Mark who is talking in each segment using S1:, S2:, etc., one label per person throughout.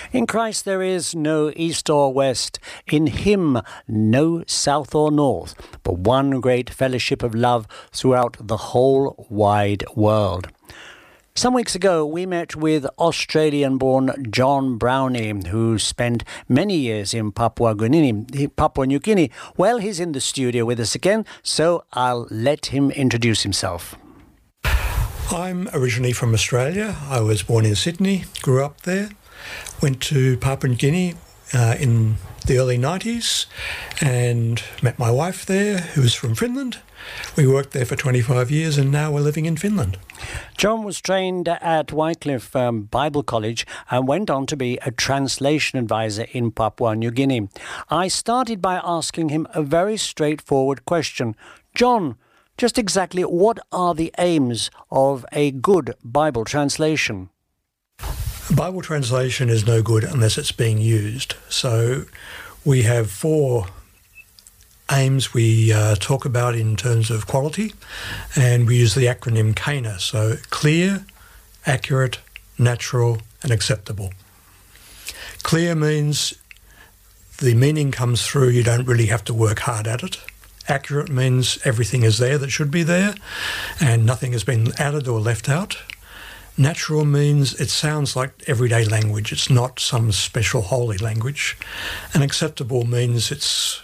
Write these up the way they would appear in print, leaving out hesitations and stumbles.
S1: In Christ there is no east or west, in him no south or north, but one great fellowship of love throughout the whole wide world. Some weeks ago, we met with Australian-born John Brownie, who spent many years in Papua New Guinea. Well, he's in the studio with us again, so I'll let him introduce himself.
S2: I'm originally from Australia. I was born in Sydney, grew up there, went to Papua New Guinea in the early 90s and met my wife there, who was from Finland. We worked there for 25 years and now we're living in Finland.
S1: John was trained at Wycliffe Bible College and went on to be a translation advisor in Papua New Guinea. I started by asking him a very straightforward question. John, just exactly what are the aims of a good Bible translation?
S2: Bible translation is no good unless it's being used. So we have four aims we talk about in terms of quality, and we use the acronym CANA. So clear, accurate, natural and acceptable. Clear means the meaning comes through, you don't really have to work hard at it. Accurate means everything is there that should be there and nothing has been added or left out. Natural means it sounds like everyday language. It's not some special holy language. And acceptable means it's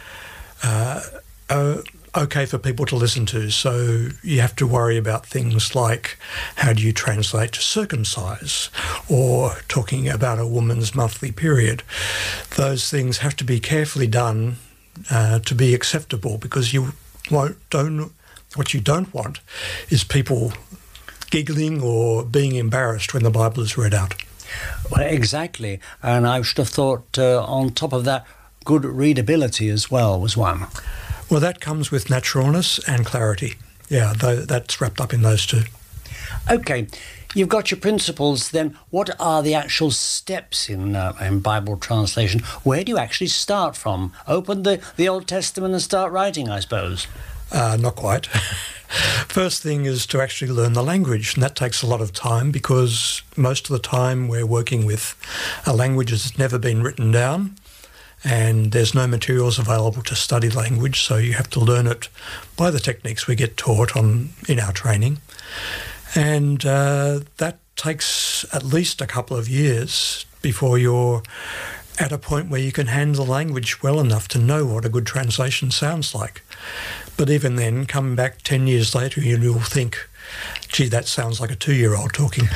S2: okay for people to listen to. So you have to worry about things like how do you translate circumcise or talking about a woman's monthly period. Those things have to be carefully done to be acceptable, because what you don't want is people giggling or being embarrassed when the Bible is read out.
S1: Well, exactly. And I should have thought on top of that, good readability as well was one.
S2: Well, that comes with naturalness and clarity. Yeah, that's wrapped up in those two.
S1: Okay, you've got your principles. Then what are the actual steps in Bible translation? Where do you actually start from? Open the Old Testament and start writing, I suppose?
S2: Not quite. First thing is to actually learn the language, and that takes a lot of time because most of the time we're working with a language that's never been written down and there's no materials available to study language, so you have to learn it by the techniques we get taught in our training. And that takes at least a couple of years before you're at a point where you can handle the language well enough to know what a good translation sounds like. But even then, coming back 10 years later, you'll think, gee, that sounds like a 2-year-old talking.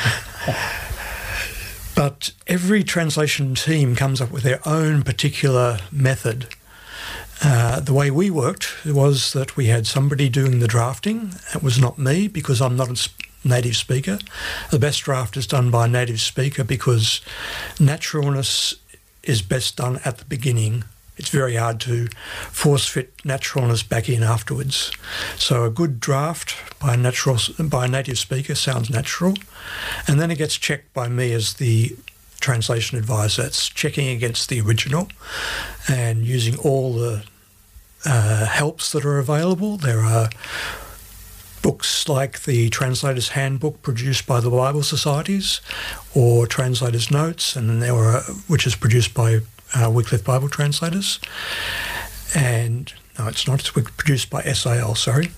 S2: But every translation team comes up with their own particular method. The way we worked was that we had somebody doing the drafting. It was not me, because I'm not a native speaker. The best draft is done by a native speaker because naturalness is best done at the beginning. It's very hard to force fit naturalness back in afterwards. So a good draft by a native speaker sounds natural, and then it gets checked by me as the translation advisor. It's checking against the original and using all the helps that are available. There are books like the Translator's Handbook produced by the Bible Societies, or Translator's Notes, and then which is produced by Wycliffe Bible Translators. And no, it's not. It's produced by SAL, sorry.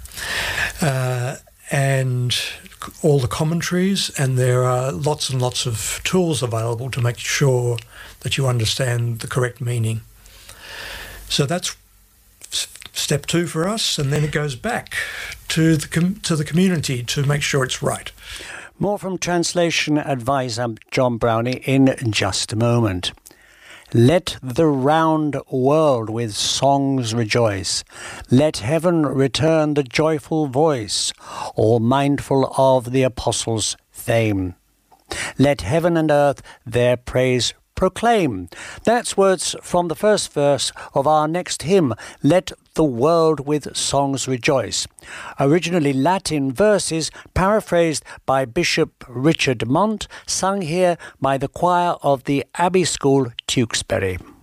S2: And all the commentaries, and there are lots and lots of tools available to make sure that you understand the correct meaning. So that's step 2 for us, and then it goes back to the community to make sure it's right.
S1: More from translation advisor John Brownie in just a moment. Let the round world with songs rejoice. Let heaven return the joyful voice, all mindful of the apostles' fame. Let heaven and earth their praise proclaim. That's words from the first verse of our next hymn, Let the World with Songs Rejoice. Originally Latin verses, paraphrased by Bishop Richard Mont, sung here by the choir of the Abbey School, Tewkesbury.